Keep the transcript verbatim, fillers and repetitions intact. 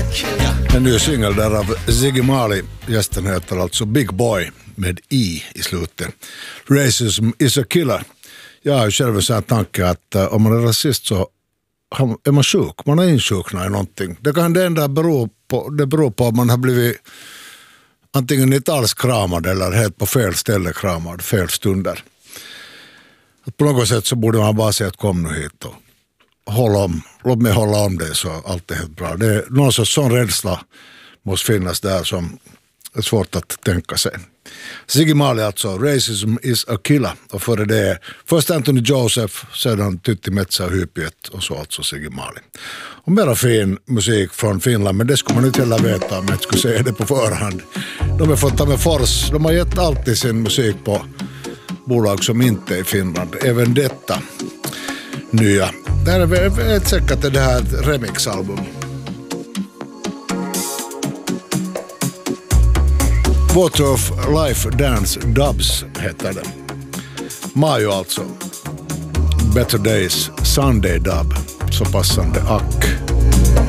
En ny singel där av Ziggy Marley. Gästen heter alltså Big Boy med I i slutet. Racism is a killer. Jag har ju själv en sån här tanke att uh, om man är rasist så är man sjuk. Man är insjuknad i någonting. Det kan det enda bero på, det beror på att man har blivit antingen inte alls kramad eller helt på fel ställe kramad, fel stunder. Att på något sätt så borde man bara säga att kom nu hit och håll om, låt mig hålla om det så allt är helt bra. Det är någon sorts sån rädsla måste finnas där som är svårt att tänka sig. Ziggy Marley alltså, Racism is a killer. Och före det först Anthony Joseph, sedan Tytti Metsä och Hypiet och så alltså Ziggy Marley. Och mera fin musik från Finland, men det skulle man inte heller veta om jag skulle säga det på förhand. De har fått ta med Fors, de har gett alltid sin musik på bolag som inte är i Finland. Även detta nya. Det här är ett säkert att det här är ett remixalbum. Water of Life Dance Dubs heter det. Majo alltså. Better Days Sunday Dub. Så passande ack.